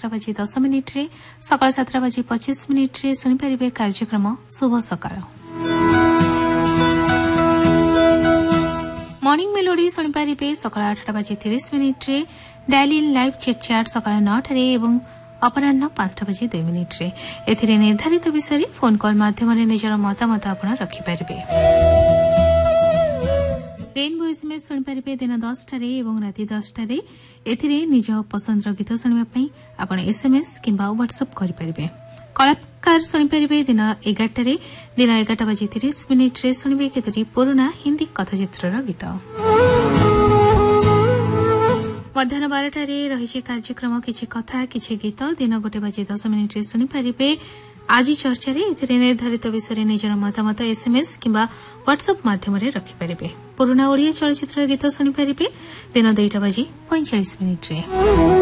7:10 सकाळ 7:25 शुणिपारे कार्यक्रम शुभ सकाळ मॉर्निंग मेलोडी शुणिपारे सकाळ 8:30 डायल इन लाइव चिटचाट सकाळ 9 अपराह 5:02 एथिरे निर्धारित विषय फोन कॉल माध्यम निजर मतामत आप रखिपारे। रेनबो एसएमएस शुणिपारे दिन 10 राति 10 एथिरे निज पसंद गीत शुणा आप एसएमएस किंबा व्हाट्सएप करें। कलाकार शुणिपारे दिन 11 दिन 11:30 शुणे केतोटी पुराना हिंदी कथाचित्र गीत। मध्याह्न 12 रही कार्यक्रम किछि कथा किछि गीत दिन 1:10 शुणिपारे। आज चर्चा निर्धारित विषय निजर मतामत एसएमएस किंबा व्हाट्सएप माध्यम रखिपारे। पुराना ओडिया चलचित्र गीत शुणिपारे दिन 2:45